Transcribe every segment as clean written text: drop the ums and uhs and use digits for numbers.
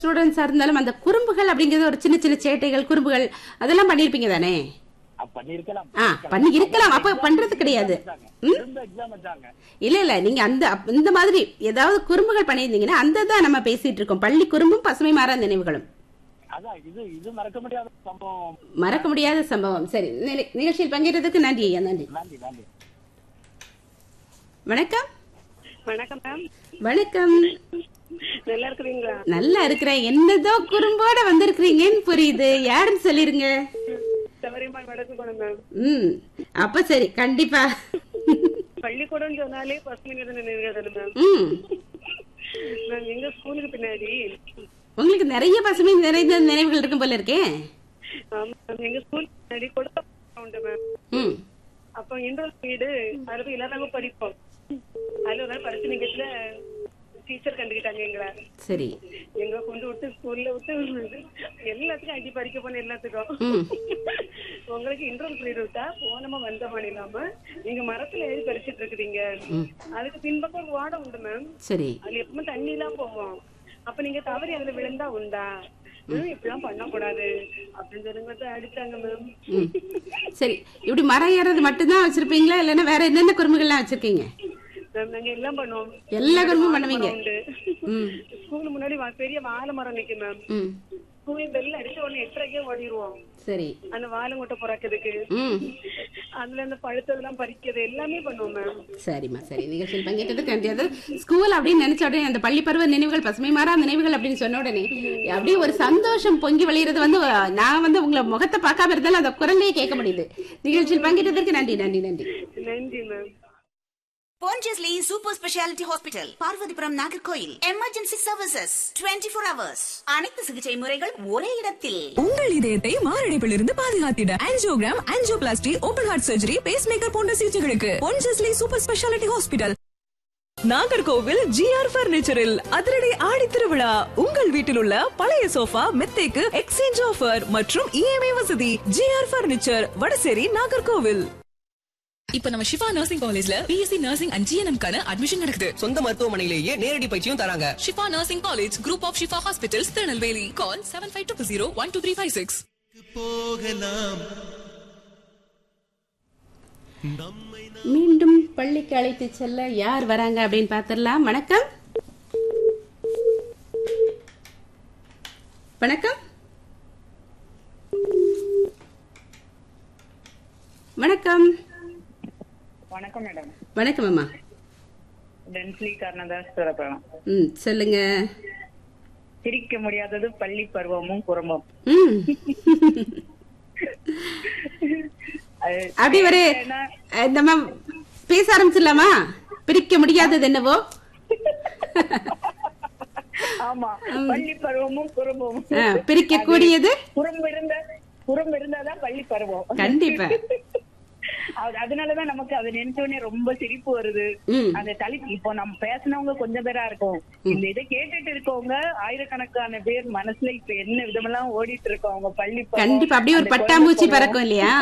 ஸ்டூடெண்ட்ஸா இருந்தாலும் அந்த குறும்புகள் அப்படிங்கிறது ஒரு சின்ன சின்ன சேட்டைகள் குறும்புகள் அதெல்லாம் பண்ணிருப்பீங்க தானே? பண்ணி இருக்கலாம். அப்ப பண்றது கிடையாது. இல்ல இல்ல நீங்க அந்த இந்த மாதிரி ஏதாவது குறும்புகள் பண்ணியிருந்தீங்கன்னா அந்த தான் நம்ம பேசிட்டு இருக்கோம். பள்ளி குறும்பும் பசுமை மாறா நினைவுகளும். மறக்க முடியாத சம்பவம். சரி, நிகழ்ச்சியில் பங்கேற்றதுக்கு நன்றி ஐயா. நன்றி. வணக்கம். வணக்கம் மேம். வணக்கம். நல்லா இருக்கிறீங்களா? நல்லா இருக்கிறேன். என்னதோ குறும்போட வந்திருக்கிறீங்கன்னு புரியுது. யாருன்னு சொல்லிருங்க. அப்ப சரி, கண்டிப்பா. பள்ளிக்கூடம் சொன்னாலே பசுமை நினைவுகள் மேம். எங்க ஸ்கூலுக்கு பின்னாடி உங்களுக்கு நிறைய பசுமை நிறைந்த நினைவுகள் இருக்கும் போல இருக்கே. எங்க ஸ்கூல் பின்னாடி கூட மேம். அப்ப இன்டோர் வீடு அதுல எல்லாரும் படிப்போம். அதுல ஒரு நாள் பரிசு நிகழ்ச்சியில டீச்சர் கண்டுகிட்டாங்க எங்களை. சரி. எங்களை கொண்டு விட்டு ஸ்கூல்ல விட்டு எல்லாத்துக்கும் அடி பறிக்க போன எல்லாத்துக்கும் உங்களுக்கு இன்டர்வல் பீரியட் விட்டா போனமா வந்தமா இல்லாம நீங்க மரத்துல ஏறி பறிச்சுட்டு இருக்கிறீங்க. அதுக்கு பின்பக்கம் வாட உண்டு மேம். சரி. அதுல எப்பவுமே தண்ணி எல்லாம் போவோம். அப்ப நீங்க தவறி அதுல விழுந்தா உண்டா? இப்படிலாம் பண்ணக்கூடாது அப்படின்னு சொல்லுங்க அடிச்சாங்க மேம். சரி, இப்படி மரம் ஏறது மட்டும்தான் வச்சிருப்பீங்களா இல்லன்னா வேற என்னென்ன குறும்புகள்லாம் வச்சிருக்கீங்க? நாங்க எல்லாம் பண்ணுவோம். எல்லா குறும்பும் பண்ணுவீங்க. ஸ்கூல் முன்னாடி பெரிய வாழை மரம் நிக்கும் மேம். ஸ்கூல் பெல் அடிச்ச உடனே 8:30 ஓடிடுவோம். சரி. அந்த வாழை மூட்டை புறக்கிறதுக்கு அதுல அந்த பழுத்ததெல்லாம் பறிக்கிறது எல்லாமே பண்ணுவோம் மேம். சரிம்மா, சரி. நிகழ்ச்சியில் பங்கேற்றதுக்கு நன்றி. அது ஸ்கூல் அப்படின்னு நினைச்ச உடனே அந்த பள்ளி பருவ நினைவுகள் பசுமை மாறா நினைவுகள் அப்படின்னு சொன்ன உடனே அப்படியே ஒரு சந்தோஷம் பொங்கி வழிகிறது. நான் உங்களை முகத்தை பார்க்காம இருந்தாலும் அந்த குரலையே கேட்க முடியுது. நிகழ்ச்சியில் பங்கேற்றதற்கு நன்றி. நன்றி. நன்றி. நன்றி ma'am. Pondicherry Super Speciality Hospital, Parvathipuram, Nagercoil. Emergency services 24 hours. அனைத்து சிகிச்சை முறைகள் ஒரே இடத்தில். உங்கள் இதயத்தை மாரடைப்பிலிருந்து பாதுகாத்திட angiogram, angioplasty, open heart surgery, base maker போன்ற சிகிச்சைகளுக்கு Pondicherry Super Speciality Hospital. Nagercoil GR பர்னிச்சரில் அதிரடி ஆடி திருவிழா. உங்கள் வீட்டில் உள்ள பழைய சோஃபா மெத்தைக்கு எக்ஸ்சேஞ்ச் ஆஃபர் மற்றும் இஎம்ஐ வசதி. GR furniture, Vadasery, Nagercoil. இப்ப நம்ம ஷிஃபா நர்சிங் காலேஜ்ல பிஎஸ்சி நர்சிங் அண்ட் ஜிஎன்எம் கான அட்மிஷன் நடக்குது. சொந்த மருத்துவமனையிலேயே நேரடி பயிற்சியும் தராங்க. Shifa nursing college, group of Shifa hospitals, Tirunelveli. கால் 7520122356. மீண்டும் பள்ளிக்கு அழைத்து செல்ல யார் வராங்க அப்படின்னு பாத்திரலாம். வணக்கம். வணக்கம். வணக்கம். வணக்கம் மேடம். வணக்கம் அம்மா. டென்ஸ்லி கர்ணதாஸ் சுரப்பம். சொல்லுங்க. பிரிக்க முடியாதது பள்ளி பருவமும் குறும்பும். அப்படி ஒரு நம்ம பேச ஆரம்பிச்சிடலாமா? பிரிக்க முடியாதது என்னவோ? ஆமா, பள்ளி பருவமும் குறும்பும். பிரிக்க கூடியது குறும்பு இருந்தாதான் பள்ளி பருவம். கண்டிப்பா. அதனாலதான் நமக்கு அதை நினைச்சோடனே ரொம்ப சிரிப்பு வருது. அந்த தலைப்பு இப்போ நம்ம பேசினவங்க கொஞ்சம் பேரா இருக்கும். இந்த இதை கேட்டுட்டு இருக்கவங்க ஆயிரக்கணக்கான பேர் மனசுல இப்ப என்ன விதமெல்லாம் ஓடிட்டு இருக்கோம் அவங்க பள்ளி. கண்டிப்பா அப்படியே ஒரு பட்டாம்பூச்சி பறக்கும் இல்லையா?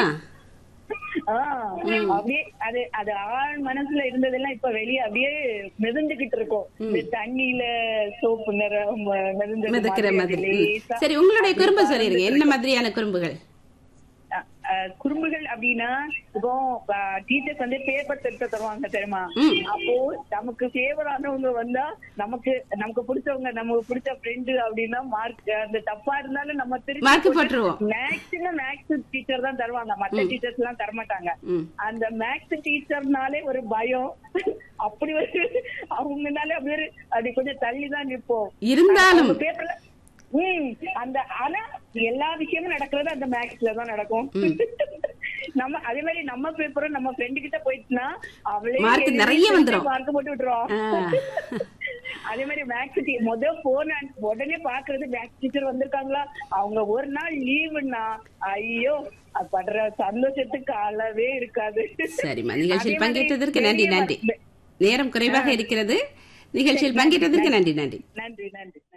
அப்படியே அது ஆண் மனசுல இருந்ததெல்லாம் இப்ப வெளியே அப்படியே மிதந்துகிட்டு இருக்கோம். இந்த தண்ணியில சோப்பு நிறம் மிதக்கிற மாதிரி. சரி, உங்களுடைய குறும்பு சொல்லிருங்க. என்ன மாதிரியான குறும்புகள்? குறும்புகள் அப்படின்னா, இப்போ டீச்சர்ஸ் பேப்பர் திருத்த தருவாங்க தெரியுமா? அப்போ நமக்கு ஃபேவர் ஆனவங்க வந்தா நமக்கு பிடிச்சவங்க, நமக்கு பிடிச்ச ஃப்ரெண்டு அப்படின்னா மார்க் அந்த தப்பா இருந்தாலும் நம்ம திருப்பி போட்டுருவோம். மேக்ஸிமம் மேக்ஸ் டீச்சர் தான் தருவாங்க, மற்ற டீச்சர்ஸ் எல்லாம் தரமாட்டாங்க. அந்த மேக்ஸ் டீச்சர்னாலே ஒரு பயம். அப்படி ஒரு அவங்கனாலே அப்படி கொஞ்சம் தள்ளிதான் நிற்போம். இருந்தாலும் பேப்பர்ல ஆனா எல்லா விஷயமும் நடக்கிறது அந்த மேக்ஸ்ல தான் நடக்கும். நம்ம அதே மாதிரி நம்ம பேப்பரும் நம்ம ஃப்ரெண்டு கிட்ட போயிட்டுனா அவளே நிறைய வந்துரும், மார்க் போட்டு விட்டுருவோம். அதே மாதிரி மேக்ஸ் போன உடனே பாக்குறது மேக்ஸ் டீச்சர் வந்திருக்காங்களா, அவங்க ஒரு நாள் லீவுன்னா ஐயோ படுற சந்தோஷத்துக்கு அளவே இருக்காது. சரிம்மா, நிகழ்ச்சியில் பங்கேற்றதற்கு நன்றி. நன்றி. நேரம் குறைவாக இருக்கிறது. நிகழ்ச்சியில் பங்கேற்றதற்கு நன்றி. நன்றி. நன்றி. நன்றி.